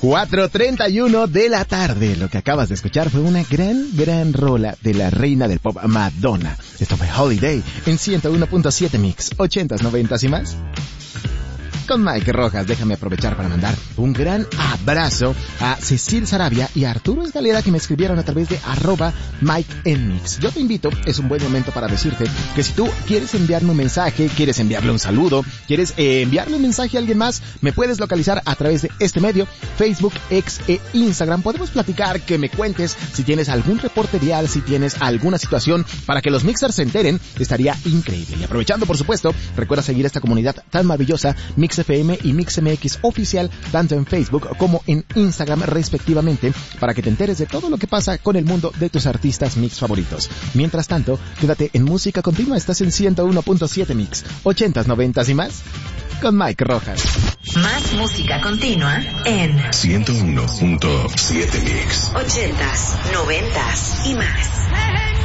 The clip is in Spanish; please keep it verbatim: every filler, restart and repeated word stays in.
cuatro treinta y uno de la tarde. Lo que acabas de escuchar fue una gran, gran rola de la reina del pop, Madonna. Esto fue Holiday en ciento uno punto siete Mix, ochentas, noventas y más. Con Mike Rojas, déjame aprovechar para mandar un gran abrazo a Cecil Sarabia y a Arturo Escalera, que me escribieron a través de arroba Mike en Mix. Yo te invito, es un buen momento para decirte que si tú quieres enviarme un mensaje, quieres enviarle un saludo, quieres eh, enviarle un mensaje a alguien más, me puedes localizar a través de este medio, Facebook, X e Instagram. Podemos platicar, que me cuentes si tienes algún reporte vial, si tienes alguna situación para que los mixers se enteren, estaría increíble. Y aprovechando, por supuesto, recuerda seguir esta comunidad tan maravillosa, Mix F M y Mix M X oficial, tanto en Facebook como en Instagram respectivamente, para que te enteres de todo lo que pasa con el mundo de tus artistas mix favoritos. Mientras tanto, quédate en música continua, estás en ciento uno punto siete Mix, ochentas, noventas y más, con Mike Rojas. Más música continua en ciento uno punto siete Mix, ochentas, noventas y más.